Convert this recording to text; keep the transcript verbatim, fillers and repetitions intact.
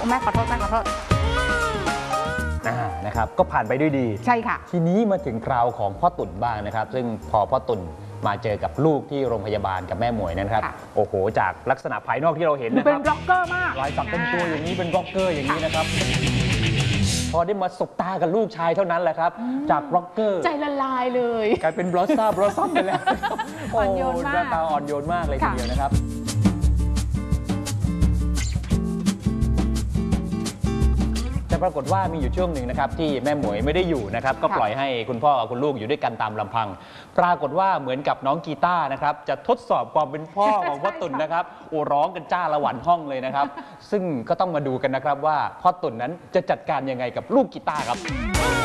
แม่ขอโทษแม่ขอโทษนะครับก็ผ่านไปด้วยดีใช่ค่ะทีนี้มาถึงคราวของพ่อตุ่นบ้างนะครับซึ่งพอพ่อตุ่นมาเจอกับลูกที่โรงพยาบาลกับแม่หมวยนะครับโอ้โหจากลักษณะภายนอกที่เราเห็นนะครับเป็นร็อกเกอร์มากลายสักเต็มตัวอย่างนี้เป็นร็อกเกอร์อย่างนี้นะครับพอได้มาสบตากับลูกชายเท่านั้นแหละครับจากร็อกเกอร์ใจละลายเลยกลายเป็นบลอสซ่าบลอสซัมไปแล้วอ่อนโยนมากหน้าตาอ่อนโยนมากเลยทีเดียวนะครับแต่ปรากฏว่ามีอยู่ช่วงหนึ่งนะครับที่แม่หมวยไม่ได้อยู่นะครับก็ปล่อยให้คุณพ่อกับคุณลูกอยู่ด้วยกันตามลำพังปรากฏว่าเหมือนกับน้องกีตาร์นะครับจะทดสอบความเป็นพ่อของพ่อตุ่นนะครับโอ้ร้องกันจ้าละหวันห้องเลยนะครับซึ่งก็ต้องมาดูกันนะครับว่าพ่อตุ่นนั้นจะจัดการยังไงกับลูกกีตาร์ครับ